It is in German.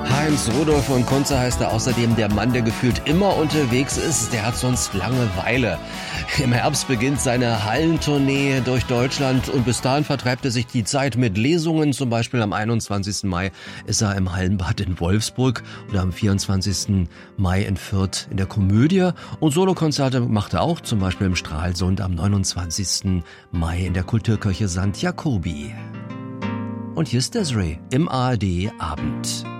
Heinz Rudolf von Kunze heißt er außerdem, der Mann, der gefühlt immer unterwegs ist, der hat sonst Langeweile. Im Herbst beginnt seine Hallentournee durch Deutschland und bis dahin vertreibt er sich die Zeit mit Lesungen. Zum Beispiel am 21. Mai ist er im Hallenbad in Wolfsburg oder am 24. Mai in Fürth in der Komödie. Und Solokonzerte macht er auch, zum Beispiel im Stralsund am 29. Mai in der Kulturkirche St. Jakobi. Und hier ist Desiree im ARD Abend.